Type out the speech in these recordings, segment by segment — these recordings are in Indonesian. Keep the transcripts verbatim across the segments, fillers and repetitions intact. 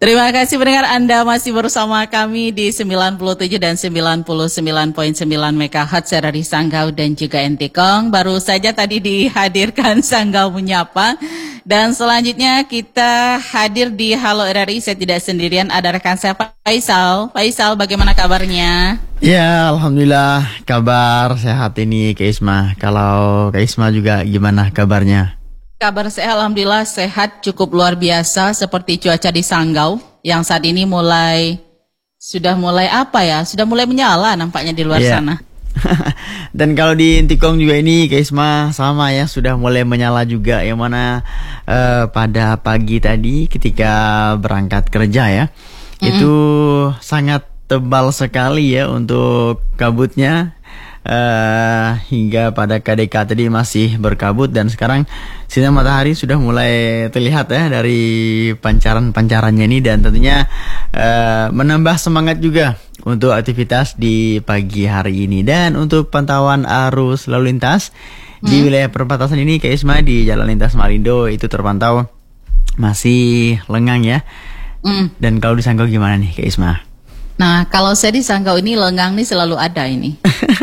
Terima kasih pendengar, Anda masih bersama kami di sembilan puluh tujuh dan sembilan puluh sembilan koma sembilan megahertz dari Sanggau dan juga Entikong. Baru saja tadi dihadirkan Sanggau Menyapa. Dan selanjutnya kita hadir di Halo R R I. Saya tidak sendirian, ada rekan saya Faisal. Faisal, bagaimana kabarnya? Ya, Alhamdulillah kabar sehat ini Kak Isma. Kalau Kak Isma juga gimana kabarnya? Kabar saya alhamdulillah sehat, cukup luar biasa seperti cuaca di Sanggau yang saat ini mulai sudah mulai apa ya? Sudah mulai menyala nampaknya di luar yeah. sana. Dan kalau di Entikong juga ini Kak Isma sama ya, sudah mulai menyala juga, yang mana uh, pada pagi tadi ketika berangkat kerja ya, mm-hmm. itu sangat tebal sekali ya untuk kabutnya. Uh, hingga pada K D K tadi masih berkabut, dan sekarang sinar matahari sudah mulai terlihat ya dari pancaran-pancarannya ini, dan tentunya uh, menambah semangat juga untuk aktivitas di pagi hari ini. Dan untuk pantauan arus lalu lintas hmm. di wilayah perbatasan ini Kak Isma, di Jalan Lintas Marindo itu terpantau masih lengang ya. hmm. Dan kalau di Sanggau gimana nih Kak Isma? Nah, kalau saya di Sanggau ini lengang nih selalu ada ini.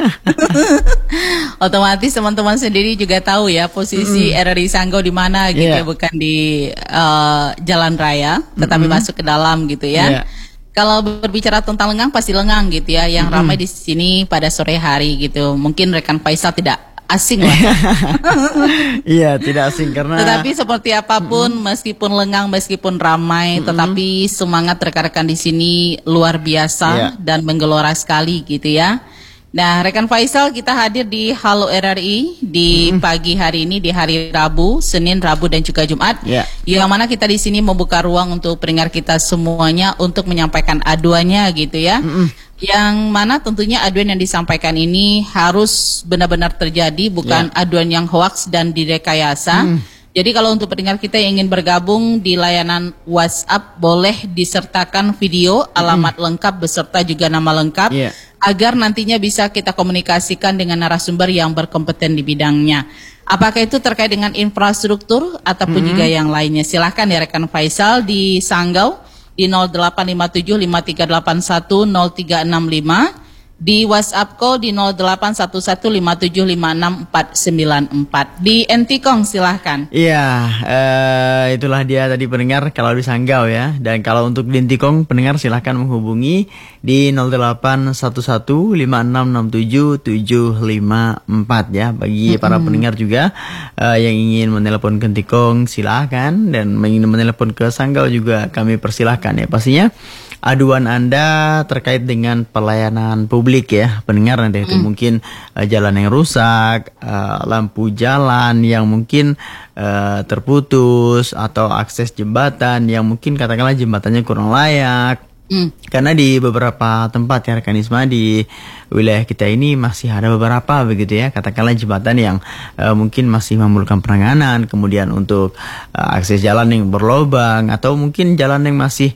Otomatis teman-teman sendiri juga tahu ya posisi mm. R R I Sanggau di mana gitu yeah. ya, bukan di uh, jalan raya, tetapi mm-hmm. masuk ke dalam gitu ya. Yeah. Kalau berbicara tentang lengang pasti lengang gitu ya, yang mm-hmm. ramai di sini pada sore hari gitu. Mungkin rekan Faisal tidak asing lah. Iya, tidak asing karena. Tetapi seperti apapun, mm-hmm. meskipun lengang, meskipun ramai, mm-hmm. tetapi semangat rekan-rekan di sini luar biasa yeah. dan menggelora sekali gitu ya. Nah, rekan Faisal, kita hadir di Halo R R I di mm-hmm. pagi hari ini, di hari Rabu, Senin, Rabu dan juga Jumat. Yeah. Yang mana kita di sini membuka ruang untuk pendengar kita semuanya untuk menyampaikan aduannya gitu ya. Mm-hmm. Yang mana tentunya aduan yang disampaikan ini harus benar-benar terjadi, bukan yeah. aduan yang hoaks dan direkayasa. Mm. Jadi kalau untuk pendengar kita yang ingin bergabung di layanan WhatsApp, boleh disertakan video, alamat mm. lengkap beserta juga nama lengkap. Yeah. Agar nantinya bisa kita komunikasikan dengan narasumber yang berkompeten di bidangnya. Apakah itu terkait dengan infrastruktur ataupun mm-hmm. juga yang lainnya. Silahkan ya rekan Faisal di Sanggau di nol delapan lima tujuh lima tiga delapan satu nol tiga enam lima, di WhatsApp call di nol delapan satu satu lima tujuh lima enam empat sembilan empat. Di Entikong silahkan. Iya, uh, itulah dia tadi pendengar kalau di Sanggau ya. Dan kalau untuk di Entikong pendengar silahkan menghubungi di nol delapan satu satu lima enam enam tujuh tujuh lima empat ya. Bagi mm-hmm. para pendengar juga uh, yang ingin menelepon ke Entikong silahkan, dan ingin menelepon ke Sanggau juga kami persilahkan ya. Pastinya aduan Anda terkait dengan pelayanan publik ya pendengar, nanti itu mm. mungkin uh, jalan yang rusak, uh, lampu jalan yang mungkin uh, terputus, atau akses jembatan yang mungkin katakanlah jembatannya kurang layak. Mm. Karena di beberapa tempat ya rekan Isma, di wilayah kita ini masih ada beberapa begitu ya, katakanlah jembatan yang uh, mungkin masih memerlukan penanganan, kemudian untuk uh, akses jalan yang berlobang, atau mungkin jalan yang masih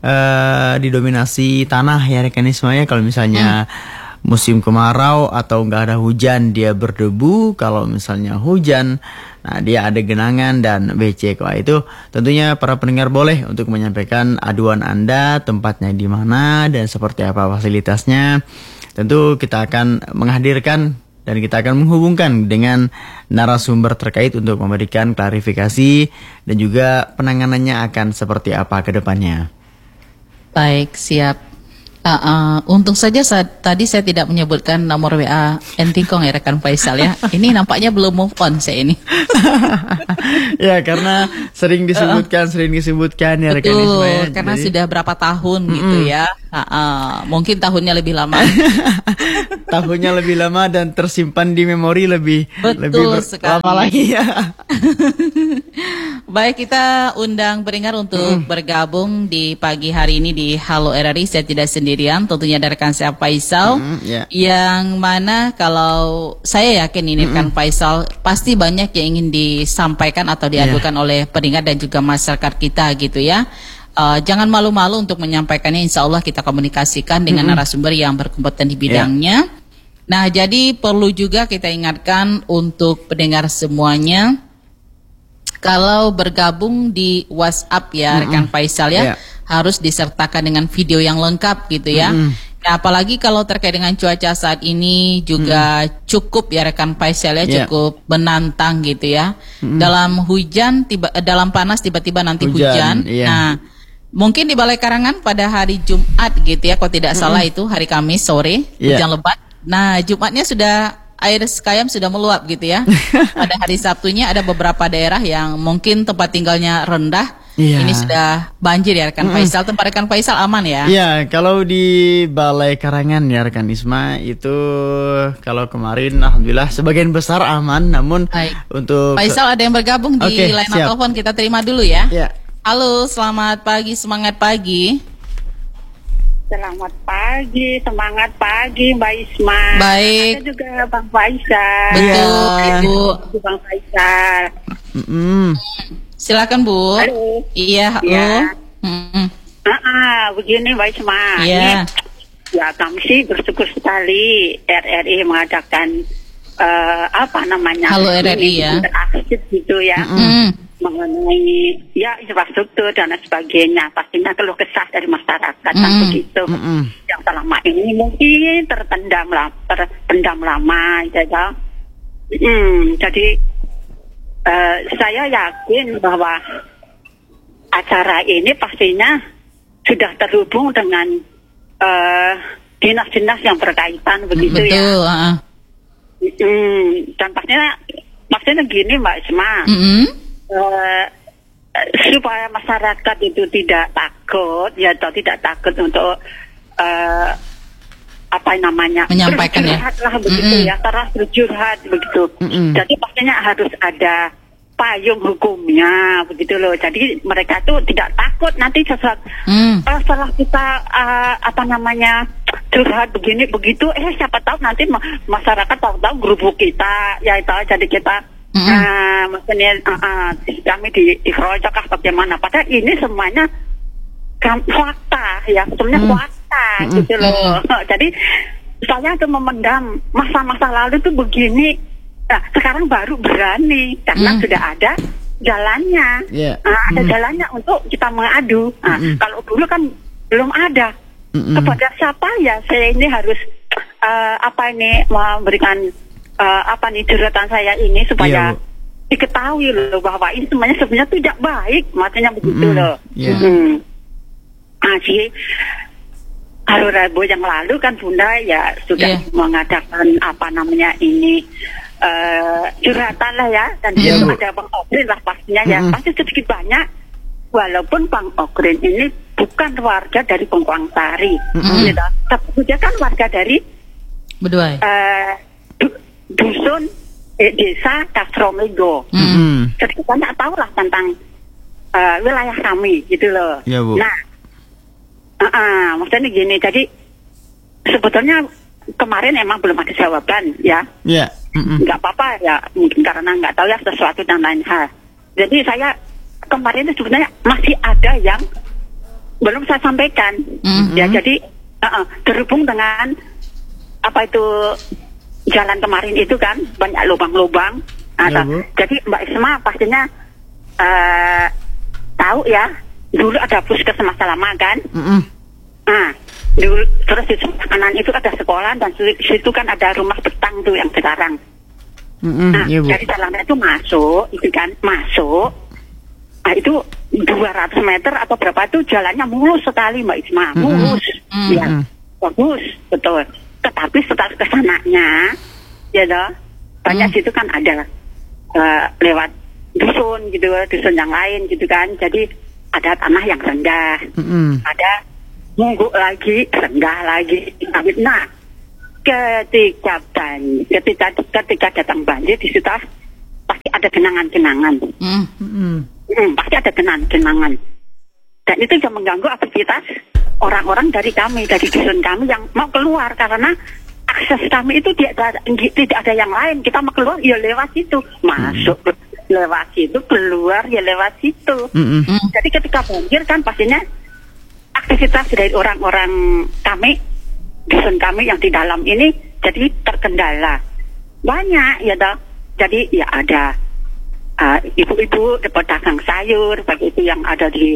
Uh, didominasi tanah ya rekan Ismaya. Kalau misalnya hmm. musim kemarau atau nggak ada hujan dia berdebu, kalau misalnya hujan nah dia ada genangan dan becek. Wah, itu tentunya para pendengar boleh untuk menyampaikan aduan Anda, tempatnya di mana dan seperti apa fasilitasnya. Tentu kita akan menghadirkan dan kita akan menghubungkan dengan narasumber terkait untuk memberikan klarifikasi dan juga penanganannya akan seperti apa ke depannya. Baik, siap. Uh, uh, untung saja saat, tadi saya tidak menyebutkan nomor W A Entikong ya rekan Faisal ya. Ini nampaknya belum move on saya ini. Ya, karena sering disebutkan, uh, sering disebutkan ya rekan Ismail. Betul, karena jadi sudah berapa tahun mm-mm. gitu ya. Uh, uh, mungkin tahunnya lebih lama. Tahunnya lebih lama dan tersimpan di memori lebih Betul lebih ber- lama lagi ya. Baik, kita undang pendengar untuk mm. bergabung di pagi hari ini di Halo R R I. Saya tidak sendirian, tentunya dari rekan saya Faisal. Mm, yeah. Yang mana kalau saya yakin ini rekan mm. Faisal pasti banyak yang ingin disampaikan atau diadukan yeah. oleh pendengar dan juga masyarakat kita gitu ya. Uh, jangan malu-malu untuk menyampaikannya. Insya Allah kita komunikasikan dengan mm-hmm. narasumber yang berkompeten di bidangnya. Yeah. Nah, jadi perlu juga kita ingatkan untuk pendengar semuanya, kalau bergabung di WhatsApp ya mm-hmm. rekan Faisal ya, yeah. harus disertakan dengan video yang lengkap gitu ya. Mm. Nah, apalagi kalau terkait dengan cuaca saat ini juga mm. cukup ya rekan Faisal ya, yeah. cukup menantang gitu ya. Mm. Dalam hujan tiba dalam panas tiba-tiba nanti hujan. hujan. Yeah. Nah, mungkin di Balai Karangan pada hari Jumat gitu ya, kalau tidak mm. salah itu hari Kamis sore yeah. hujan lebat. Nah, Jumatnya sudah air Sekayam sudah meluap gitu ya. Pada hari Sabtunya ada beberapa daerah yang mungkin tempat tinggalnya rendah. Iya. Ini sudah banjir ya rekan mm. Faisal. Tempat rekan Faisal aman ya? Iya, kalau di Balai Karangan ya rekan Isma itu kalau kemarin alhamdulillah sebagian besar aman. Namun Baik. untuk Faisal ada yang bergabung di okay, line telepon, kita terima dulu ya. Iya. Halo, selamat pagi, semangat pagi. Selamat pagi, semangat pagi Mbak Isma. Baik. Ada juga Bang Faisal. Betul, Ibu. Bang Faisal. Mm-mm. Silakan Bu. Halo. Iya, halo. Ya. Mm-mm. Ah, ah, begini Mbak Isma. Iya. Ya kami sih bersyukur sekali R R I mengadakan uh, apa namanya? Halo R R I ya. Interaktif gitu ya. Mm-mm. Mengenai ya infrastruktur dan sebagainya, pastinya keluh kesah dari masyarakat mm. kan begitu mm -mm. yang selama ini mungkin terpendam lah, terpendam lama ya. Mm, jadi uh, saya yakin bahwa acara ini pastinya sudah terhubung dengan dinas-dinas uh, yang berkaitan begitu. Betul, ya. Uh. Mm, dan pastinya maksudnya gini Mbak Isma. Mm -hmm. Uh, supaya masyarakat itu tidak takut ya atau tidak takut untuk uh, apa namanya menyampaikan ya lah begitu mm -mm. ya terus berjurhat begitu. Mm -mm. Jadi pastinya harus ada payung hukumnya begitu loh. Jadi mereka tuh tidak takut nanti sesuatu mm. uh, setelah kita uh, apa namanya curhat begini begitu eh siapa tahu nanti masyarakat tahu-tahu gerubuk kita ya itu jadi kita Mm-hmm. Nah, maksudnya uh, uh, kami di dikeroyok kah bagaimana? Padahal ini semuanya kan fakta ya, sebenarnya mm-hmm. fakta mm-hmm. gitu loh. Mm-hmm. Jadi saya tuh memendam masa-masa lalu tuh begini. Nah, sekarang baru berani karena mm-hmm. sudah ada jalannya. Yeah. Uh, ada mm-hmm. jalannya untuk kita mengadu. Nah, mm-hmm. kalau dulu kan belum ada. Mm-hmm. Kepada siapa ya saya ini harus uh, apa ini memberikan Uh, apa nih curhatan saya ini supaya yeah. diketahui loh bahwa ini semuanya sebenarnya tidak baik, maksudnya begitu mm-hmm. loh. Yeah. Mm-hmm. Nah, si hari Rabu yang lalu kan Bunda ya sudah yeah. mengadakan apa namanya ini uh, curhatan lah ya, dan yeah. itu ada Bang Okrin lah pastinya mm-hmm. ya, pasti sedikit banyak. Walaupun Bang Okrin ini bukan warga dari Bengkuang Sari, mm-hmm. gitu. Tapi dia kan warga dari Beduai. Uh, dusun eh, desa Kastromego. Mm-hmm. Jadi banyak tahu lah tentang uh, wilayah kami gitu loh. Ya, Bu. Nah, uh, uh, maksudnya gini. Jadi sebetulnya kemarin emang belum ada jawaban ya. Ya. Yeah. Mm-hmm. Nggak apa-apa ya, mungkin karena nggak tahu ya sesuatu dan lain hal. Jadi saya kemarin itu sebenarnya masih ada yang belum saya sampaikan. Mm-hmm. Ya, jadi uh, uh, terhubung dengan apa itu jalan kemarin itu kan banyak lubang-lubang. Nah, ya, jadi Mbak Isma pastinya uh, tahu ya, dulu ada puskesmas lama kan. Mm-hmm. Nah, dulu terus di sebelah kanan itu ada sekolah dan di situ kan ada rumah betang tuh yang sekarang. Mm-hmm. Nah, ya, dari jalannya itu masuk, itu kan masuk. Nah, itu dua ratus meter atau berapa tuh jalannya mulus sekali Mbak Isma, mulus. Mm-hmm. Ya, bagus, betul. Tetapi setelah kesananya, ya loh, banyak hmm. situ kan ada uh, lewat dusun gitu, dusun yang lain gitu kan. Jadi ada tanah yang rendah, hmm. ada mungguk lagi, rendah lagi. Nah, ketika banjir, ketika ketika datang banjir di situ pasti ada genangan-genangan. Hmm. Hmm. Hmm, pasti ada genangan-genangan. Dan itu juga mengganggu aktivitas orang-orang dari kami, dari dusun kami yang mau keluar karena akses kami itu tidak ada, tidak ada yang lain. Kita mau keluar ya lewat situ, masuk mm. lewat situ, keluar ya lewat situ. Mm -hmm. Jadi ketika banjir kan pastinya aktivitas dari orang-orang kami, dusun kami yang di dalam ini jadi terkendala. Banyak ya toh. Jadi ya ada uh, ibu-ibu pedagang sayur, baik itu yang ada di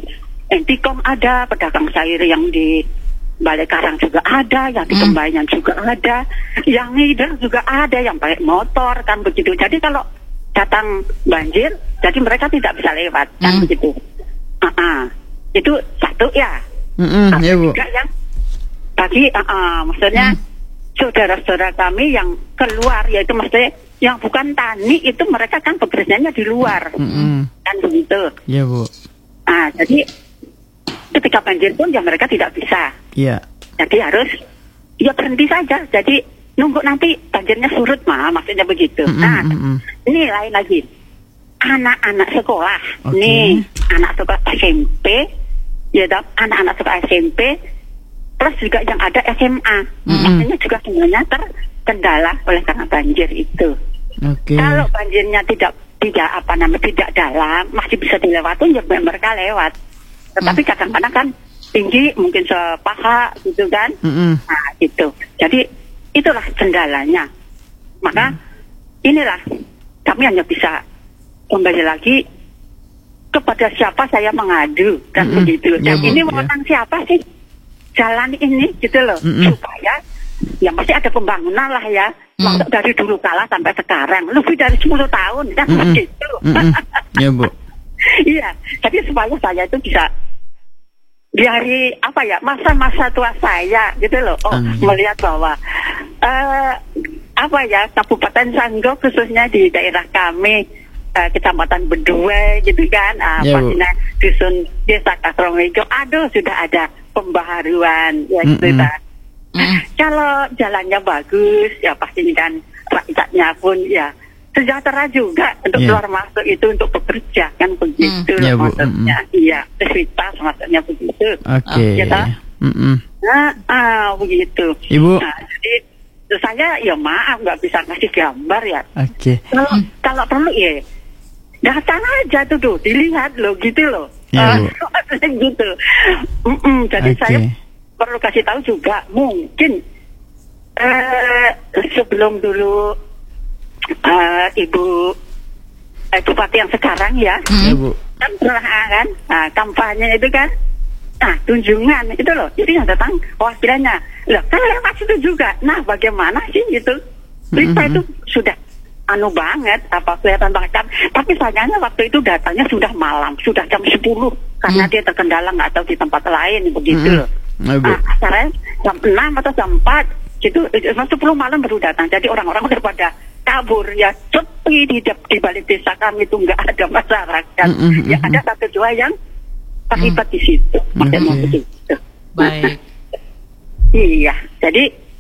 Entikong ada, pedagang sayur yang di Balai Karang juga ada, yang di Kembayan juga ada, yang ngider juga ada, yang pakai motor kan begitu. Jadi kalau datang banjir, jadi mereka tidak bisa lewat kan mm. begitu. Uh-uh. Itu satu ya. Mm-mm, ya Bu. Juga yang bagi, uh-uh, maksudnya mm. saudara-saudara kami yang keluar, yaitu maksudnya yang bukan tani itu mereka kan bekerjanya di luar, mm-mm. kan begitu. Ya Bu. Ah, jadi ketika banjir pun ya mereka tidak bisa. Iya. Jadi harus ya berhenti saja. Jadi nunggu nanti banjirnya surut mah, maksudnya begitu. Mm-mm, nah, mm-mm. ini lain lagi. Anak-anak sekolah, okay. nih anak sekolah S M P, ya dong, anak-anak sekolah S M P, plus juga yang ada S M A, mm-hmm. maksudnya juga semuanya terkendala oleh karena banjir itu. Okay. Kalau banjirnya tidak tidak apa namanya tidak dalam, masih bisa dilewati, ya mereka lewat. Tetapi mm. kadang-kadang kan tinggi, mungkin sepaha gitu kan, mm-hmm. nah itu. Jadi itulah kendalanya. Maka mm. inilah kami hanya bisa kembali lagi kepada siapa saya mengadu kan mm-hmm. begitu. Dan ya, ini tentang ya. siapa sih jalan ini gitu loh, mm-hmm. supaya ya masih ada pembangunan lah ya. Mm-hmm. Dari dulu kala sampai sekarang lebih dari sepuluh tahun kan mm-hmm. begitu. Mm-hmm. Ya Bu. Iya, jadi supaya saya itu bisa dari apa ya masa-masa tua saya gitu loh, oh mm-hmm. melihat bahwa uh, apa ya Kabupaten Sanggau khususnya di daerah kami, uh, Kecamatan Bedue gitu kan, uh, ya, pastinya dusun Desa Kasrongijo, aduh sudah ada pembaharuan ya mm-hmm. gitu kan. Mm-hmm. Kalau jalannya bagus ya pastinya kan rakyatnya pun ya sejahtera juga untuk yeah. keluar masuk itu untuk bekerja kan begitu mm. yeah, maksudnya mm-hmm. iya aktivitas maksudnya begitu. Oke. Okay. Ya toh? Mm-hmm. Nah, ah, begitu. Ibu. Nah, jadi saya ya maaf nggak bisa ngasih gambar ya. Oke. Okay. Kalau mm. kalau perlu ya datang aja tuh tuh dilihat loh gitu loh. Yeah, uh, gitu. Mm-mm, jadi okay. saya perlu kasih tahu juga mungkin uh, sebelum dulu uh, ibu uh, bupati yang sekarang ya, mm. kan pernah kan, nah, kampanye itu kan, nah tunjungan itu loh, jadi yang datang wakilannya, loh kan lewat situ juga, nah bagaimana sih gitu, berita mm-hmm. itu sudah anu banget, apa kelihatan banget, tapi sayangnya waktu itu datanya sudah malam, sudah jam sepuluh, karena mm. dia terkendala nggak tahu di tempat lain begitu loh. Mm. Nah, sekarang jam enam atau jam empat gitu, jam sepuluh malam baru datang. Jadi orang-orang udah pada kabur ya, sepi di, di balik desa kami itu nggak ada masyarakat. Mm-hmm. Ya ada satu dua yang terlibat mm. di situ. Makanya okay. begitu. Baik. Iya, jadi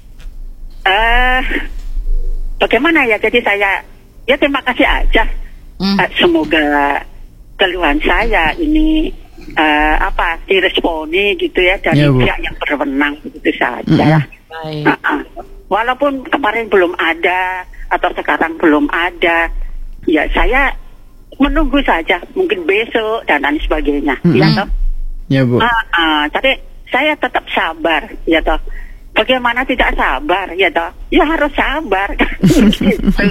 uh, bagaimana ya? Jadi saya ya terima kasih aja. Mm. Uh, semoga keluhan saya ini Uh, apa diresponi gitu ya dari ya, pihak yang berwenang begitu saja. Mm-hmm. uh-uh. Walaupun kemarin belum ada atau sekarang belum ada, ya saya menunggu saja, mungkin besok dan lain sebagainya. Mm-hmm. Ya toh. Ya Bu. Uh-uh. Jadi saya tetap sabar, ya toh. Bagaimana tidak sabar, ya toh? Ya harus sabar. Gitu.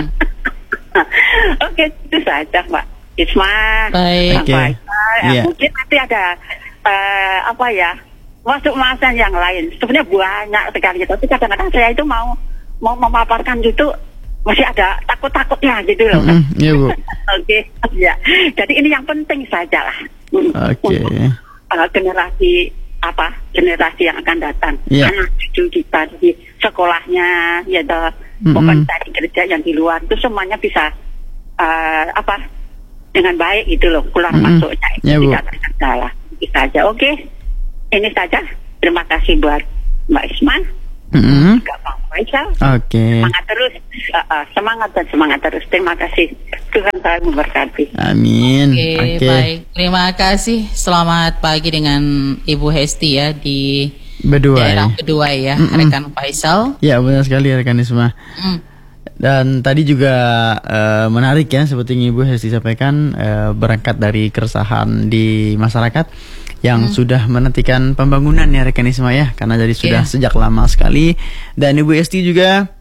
Oke, itu saja, Mbak Isma. Baik. Okay. Ya, yeah. Mungkin nanti ada uh, apa ya masuk-masukan yang lain. Sebenarnya banyak sekali, tapi kadang-kadang saya itu mau mau memaparkan itu masih ada takut-takutnya gitu loh. Mm-hmm. Yeah, Bu. Oke, okay. Ya. Jadi ini yang penting saja lah. Oke. Okay. Uh, generasi apa? Generasi yang akan datang. Yeah. Anak cucu kita di sekolahnya, ya toh, mm-hmm. bukan cari kerja yang di luar itu semuanya bisa uh, apa? dengan baik itu loh, keluar mm-hmm. masuknya itu ya, tidak terkendala. Itu saja. Oke, ini saja. Terima kasih buat Mbak Isma, mm-hmm. juga Bang Faisal. Oke. Semangat terus, uh, uh, semangat dan semangat terus. Terima kasih. Tuhan selalu memberkati. Amin. Oke, okay. Baik. Terima kasih. Selamat pagi dengan Ibu Hesti ya di Beduai. daerah Beduai ya, mm-hmm. rekan Faisal. Ya benar sekali rekan Isma. Mm. Dan tadi juga uh, menarik ya, seperti yang Ibu Hesti sampaikan, uh, berangkat dari keresahan di masyarakat yang hmm. sudah menantikan pembangunan ya rekan Isma ya, karena dari sudah yeah. sejak lama sekali. Dan Ibu Hesti juga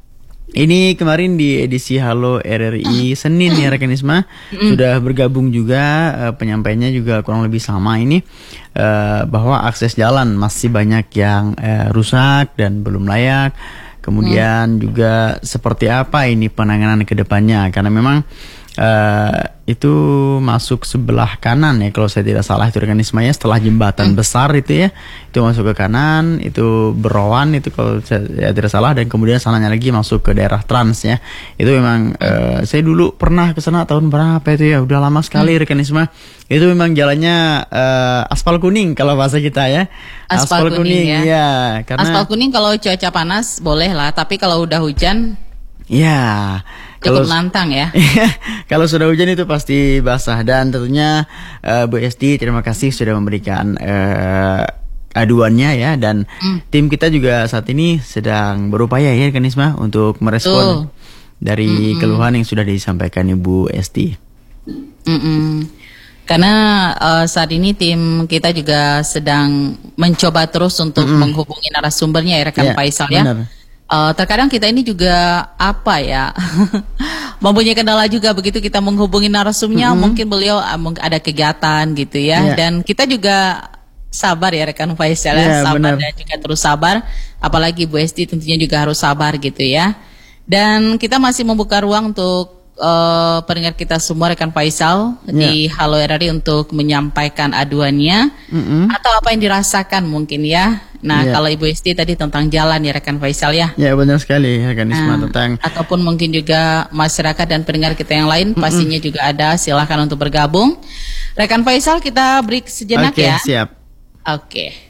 Ini kemarin di edisi Halo R R I Senin ya rekan Isma, mm. sudah bergabung juga, uh, penyampaiannya juga kurang lebih sama ini, uh, bahwa akses jalan masih banyak yang uh, rusak dan belum layak. Kemudian mm. juga seperti apa ini penanganan ke depannya, karena memang uh, itu masuk sebelah kanan ya kalau saya tidak salah itu rekan Isma ya, setelah jembatan hmm. besar itu ya, itu masuk ke kanan, itu Berawan itu kalau saya tidak salah, dan kemudian sananya lagi masuk ke daerah Trans ya. Itu memang uh, saya dulu pernah ke sana tahun berapa itu ya, udah lama sekali hmm. rekan Isma. Itu memang jalannya uh, aspal kuning kalau bahasa kita ya. Aspal, aspal kuning, kuning ya. ya karena aspal kuning kalau cuaca panas boleh lah, tapi kalau udah hujan ya cukup nantang ya. Kalau sudah hujan itu pasti basah. Dan tentunya uh, Bu Esti terima kasih sudah memberikan uh, aduannya ya. Dan mm. tim kita juga saat ini sedang berupaya ya kan Isma untuk merespon Tuh. dari Mm-mm. keluhan yang sudah disampaikan Ibu Esti. Mm-mm. Karena uh, saat ini tim kita juga sedang mencoba terus untuk Mm-mm. menghubungi narasumbernya ya rekan yeah, Faisal ya. Benar. Uh, terkadang kita ini juga apa ya mempunyai kendala juga begitu kita menghubungi narasumbernya, mm-hmm. mungkin beliau uh, ada kegiatan gitu ya, yeah. dan kita juga sabar ya rekan Faisal ya, yeah, sabar benar. Dan juga terus sabar, apalagi Bu Esti tentunya juga harus sabar gitu ya. Dan kita masih membuka ruang untuk uh, pendengar kita semua rekan Faisal yeah. di Halo R R I untuk menyampaikan aduannya mm-hmm. atau apa yang dirasakan mungkin ya. Nah, yeah. kalau Ibu Esti tadi tentang jalan ya rekan Faisal ya. Ya, benar sekali rekan Isma, nah, tentang ataupun mungkin juga masyarakat dan pendengar kita yang lain mm-mm. pastinya juga ada, silakan untuk bergabung. Rekan Faisal kita break sejenak okay, ya. Siap. Oke. Okay.